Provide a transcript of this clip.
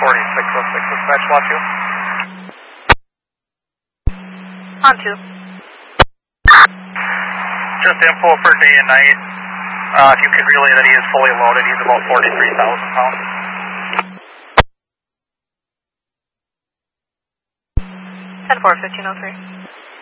dispatch, watch you. On 2. Just info for day and night. If you could relay that he is fully loaded, he's about 43,000 pounds. 10-4, 1503.